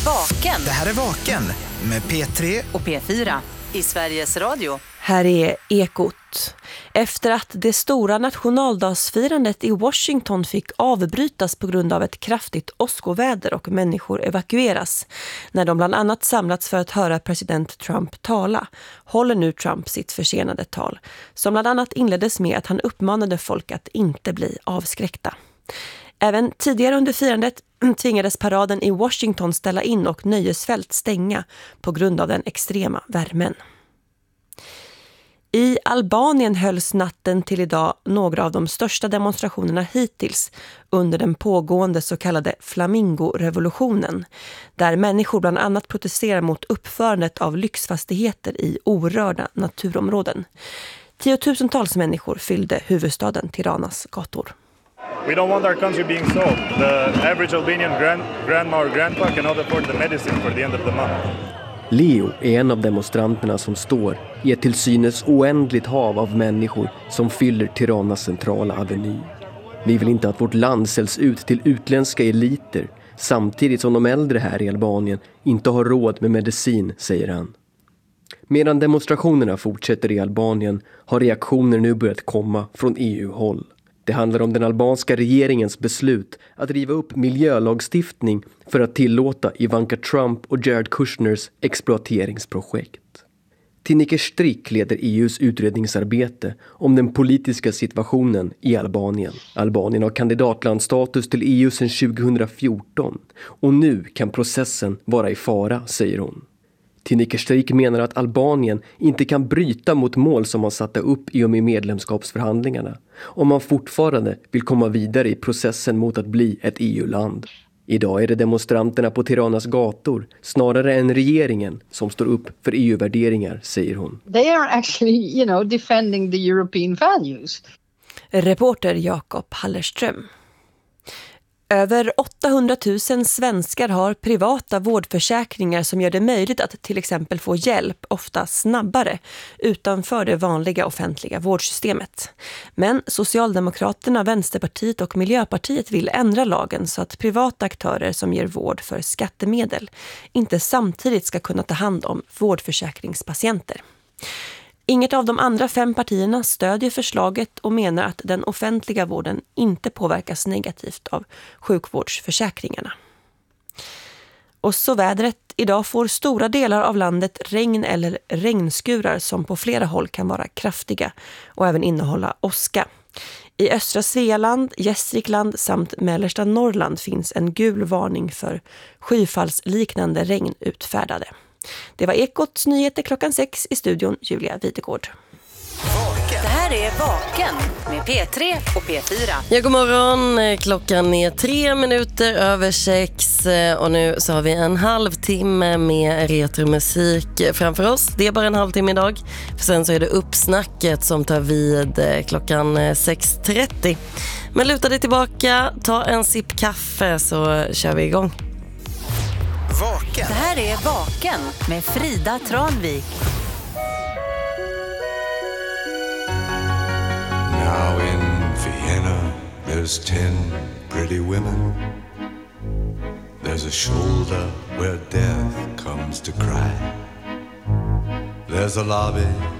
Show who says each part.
Speaker 1: Vaken.
Speaker 2: Det här är Vaken med P3
Speaker 1: och P4 i Sveriges Radio.
Speaker 3: Här är Ekot. Efter att det stora nationaldagsfirandet i Washington fick avbrytas på grund av ett kraftigt åskoväder och människor evakueras, när de bland annat samlats för att höra president Trump tala, håller nu Trump sitt försenade tal, som bland annat inleddes med att han uppmanade folk att inte bli avskräckta. Även tidigare under firandet tvingades paraden i Washington ställa in och nöjesfält stänga på grund av den extrema värmen. I Albanien hölls natten till idag några av de största demonstrationerna hittills under den pågående så kallade Flamingo-revolutionen, där människor bland annat protesterar mot uppförandet av lyxfastigheter i orörda naturområden. Tiotusentals människor fyllde huvudstaden Tiranas gator.
Speaker 4: We don't want our country being sold. The average Albanian grandma or grandpa cannot afford the medicine for the end of the month.
Speaker 5: Leo är en av demonstranterna som står i ett till synes oändligt hav av människor som fyller Tiranas centrala aveny. Vi vill inte att vårt land säljs ut till utländska eliter, samtidigt som de äldre här i Albanien inte har råd med medicin, säger han. Medan demonstrationerna fortsätter i Albanien har reaktioner nu börjat komma från EU-håll. Det handlar om den albanska regeringens beslut att riva upp miljölagstiftning för att tillåta Ivanka Trump och Jared Kushners exploateringsprojekt. Tineke Strick leder EUs utredningsarbete om den politiska situationen i Albanien. Albanien har kandidatlandstatus till EU sedan 2014 och nu kan processen vara i fara, säger hon. Tineke Strick menar att Albanien inte kan bryta mot mål som man satte upp i och med medlemskapsförhandlingarna om man fortfarande vill komma vidare i processen mot att bli ett EU-land. Idag är det demonstranterna på Tiranas gator snarare än regeringen som står upp för EU-värderingar, säger hon.
Speaker 6: They are actually, defending the European values.
Speaker 3: Reporter Jakob Hallerström. Över 800 000 svenskar har privata vårdförsäkringar som gör det möjligt att till exempel få hjälp, ofta snabbare, utanför det vanliga offentliga vårdsystemet. Men Socialdemokraterna, Vänsterpartiet och Miljöpartiet vill ändra lagen så att privata aktörer som ger vård för skattemedel inte samtidigt ska kunna ta hand om vårdförsäkringspatienter. Inget av de andra 5 partierna stödjer förslaget och menar att den offentliga vården inte påverkas negativt av sjukvårdsförsäkringarna. Och så vädret. Idag får stora delar av landet regn eller regnskurar som på flera håll kan vara kraftiga och även innehålla åska. I östra Svealand, Gästrikland samt mellersta Norrland finns en gul varning för skyfallsliknande regn utfärdade. Det var Ekots nyheter 6:00 i studion, Julia Videgård.
Speaker 1: Det här är Vaken med P3 och P4.
Speaker 7: Ja, god morgon. Klockan är 6:03 och nu så har vi en halvtimme med retromusik framför oss. Det är bara en halvtimme idag. För sen så är det uppsnacket som tar vid klockan 6:30. Men luta dig tillbaka, ta en sipp kaffe så kör vi igång.
Speaker 1: Vaken. Det här är Vaken med Frida Tranvik.
Speaker 8: Now in Vienna there's 10 pretty women. There's a shoulder where death comes to cry. There's a lobby